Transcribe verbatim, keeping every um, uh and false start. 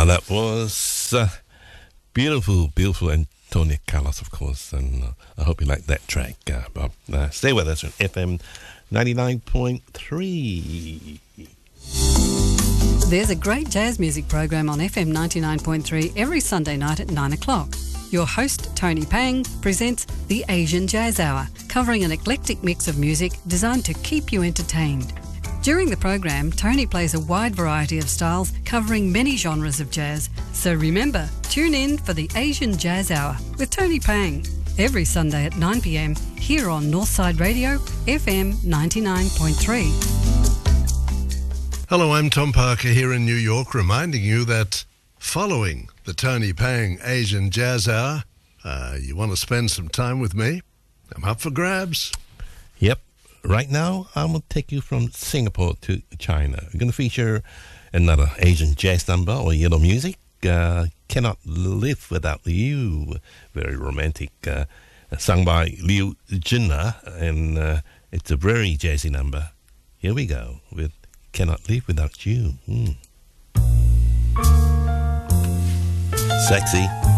Ah, that was uh, beautiful, beautiful Antonia Carlos, of course, and uh, I hope you like that track, uh, Bob. Uh, stay with us on F M ninety-nine point three. There's a great jazz music program on F M ninety-nine point three every Sunday night at nine o'clock. Your host, Tony Pang, presents the Asian Jazz Hour, covering an eclectic mix of music designed to keep you entertained. During the program, Tony plays a wide variety of styles covering many genres of jazz. So remember, tune in for the Asian Jazz Hour with Tony Pang every Sunday at nine p m here on Northside Radio, F M ninety-nine point three. Hello, I'm Tom Parker here in New York, reminding you that following the Tony Pang Asian Jazz Hour, uh, you want to spend some time with me? I'm up for grabs. Yep. Right now, I'm going to take you from Singapore to China. We're going to feature another Asian jazz number or yellow music. Uh, Cannot Live Without You. Very romantic. Uh, sung by Liu Jinna, and uh, it's a very jazzy number. Here we go with Cannot Live Without You. Mm. Sexy.